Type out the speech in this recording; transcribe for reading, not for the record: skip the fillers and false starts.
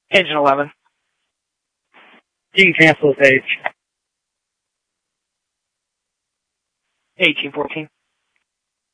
Engine 11. You can cancel the page. 1814.